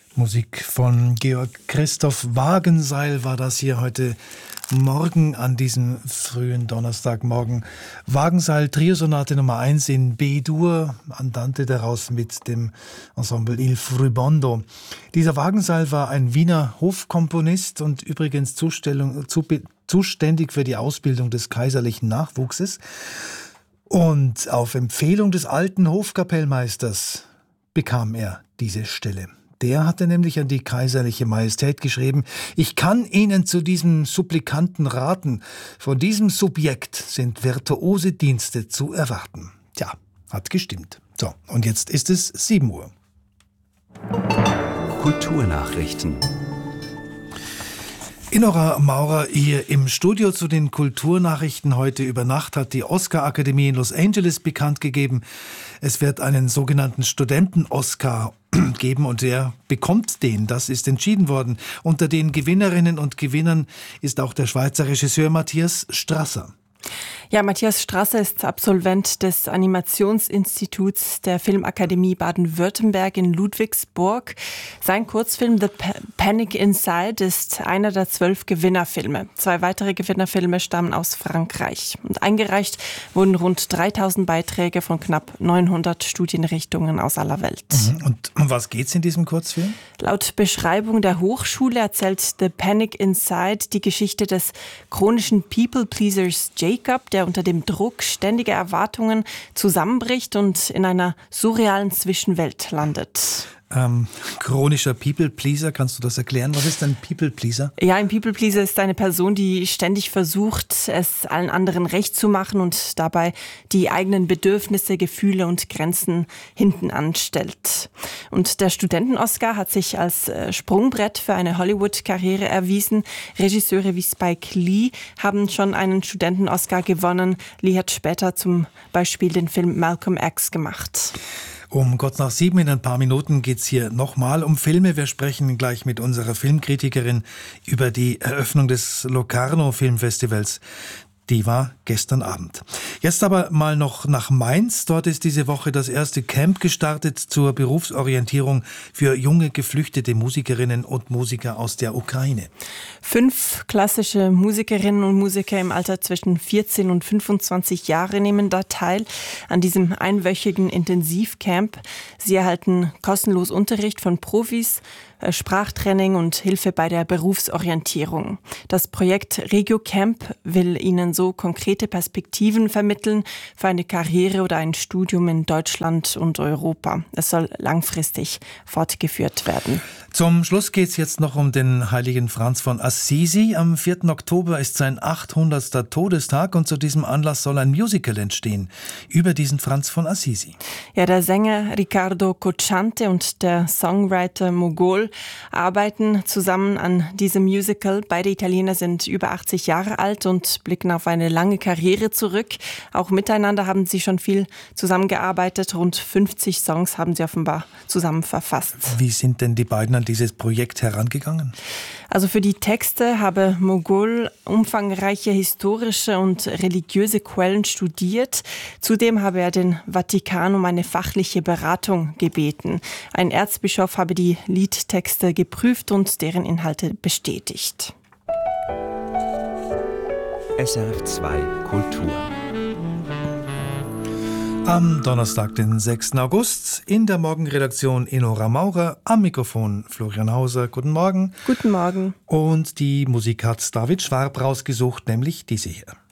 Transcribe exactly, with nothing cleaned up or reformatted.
Musik von Georg Christoph Wagenseil war das hier heute Morgen an diesem frühen Donnerstagmorgen. Wagenseil, Triosonate Nummer eins in B-Dur, Andante daraus mit dem Ensemble Il Furibondo. Dieser Wagenseil war ein Wiener Hofkomponist und übrigens Zustellung, zu, zuständig für die Ausbildung des kaiserlichen Nachwuchses. Und auf Empfehlung des alten Hofkapellmeisters bekam er diese Stelle. Der hatte nämlich an die kaiserliche Majestät geschrieben: Ich kann Ihnen zu diesem Supplikanten raten, von diesem Subjekt sind virtuose Dienste zu erwarten. Tja, hat gestimmt. So, und jetzt ist es sieben Uhr. Kulturnachrichten. Inora Maurer hier im Studio zu den Kulturnachrichten. Heute über Nacht hat die Oscar-Akademie in Los Angeles bekannt gegeben, es wird einen sogenannten Studenten-Oscar geben und wer bekommt den? Das ist entschieden worden. Unter den Gewinnerinnen und Gewinnern ist auch der Schweizer Regisseur Matthias Strasser. Ja, Matthias Strasser ist Absolvent des Animationsinstituts der Filmakademie Baden-Württemberg in Ludwigsburg. Sein Kurzfilm The Panic Inside ist einer der zwölf Gewinnerfilme. Zwei weitere Gewinnerfilme stammen aus Frankreich. Und eingereicht wurden rund dreitausend Beiträge von knapp neunhundert Studienrichtungen aus aller Welt. Und um was geht's in diesem Kurzfilm? Laut Beschreibung der Hochschule erzählt The Panic Inside die Geschichte des chronischen People-Pleasers Jacob, der unter dem Druck ständiger Erwartungen zusammenbricht und in einer surrealen Zwischenwelt landet. Ähm, chronischer People-Pleaser, kannst du das erklären? Was ist ein People-Pleaser? Ja, ein People-Pleaser ist eine Person, die ständig versucht, es allen anderen recht zu machen und dabei die eigenen Bedürfnisse, Gefühle und Grenzen hinten anstellt. Und der Studenten-Oscar hat sich als Sprungbrett für eine Hollywood-Karriere erwiesen. Regisseure wie Spike Lee haben schon einen Studenten-Oscar gewonnen. Lee hat später zum Beispiel den Film Malcolm X gemacht. Um Gott nach sieben in ein paar Minuten geht's hier nochmal um Filme. Wir sprechen gleich mit unserer Filmkritikerin über die Eröffnung des Locarno Filmfestivals. Die war gestern Abend. Jetzt aber mal noch nach Mainz. Dort ist diese Woche das erste Camp gestartet zur Berufsorientierung für junge geflüchtete Musikerinnen und Musiker aus der Ukraine. Fünf klassische Musikerinnen und Musiker im Alter zwischen vierzehn und fünfundzwanzig Jahre nehmen da teil an diesem einwöchigen Intensivcamp. Sie erhalten kostenlos Unterricht von Profis, Sprachtraining und Hilfe bei der Berufsorientierung. Das Projekt Regio Camp will ihnen so konkrete Perspektiven vermitteln für eine Karriere oder ein Studium in Deutschland und Europa. Es soll langfristig fortgeführt werden. Zum Schluss geht es jetzt noch um den heiligen Franz von Assisi. Am vierten Oktober ist sein achthundertster Todestag und zu diesem Anlass soll ein Musical entstehen über diesen Franz von Assisi. Ja, der Sänger Riccardo Cocciante und der Songwriter Mogol arbeiten zusammen an diesem Musical. Beide Italiener sind über achtzig Jahre alt und blicken auf eine lange Karriere zurück. Auch miteinander haben sie schon viel zusammengearbeitet. Rund fünfzig Songs haben sie offenbar zusammen verfasst. Wie sind denn die beiden an dieses Projekt herangegangen? Also für die Texte habe Mogol umfangreiche historische und religiöse Quellen studiert. Zudem habe er den Vatikan um eine fachliche Beratung gebeten. Ein Erzbischof habe die Liedtexte geprüft und deren Inhalte bestätigt. S R F zwei Kultur. Am Donnerstag, den sechsten August, in der Morgenredaktion Inora Maurer, am Mikrofon Florian Hauser. Guten Morgen. Guten Morgen. Und die Musik hat David Schwarb rausgesucht, nämlich diese hier.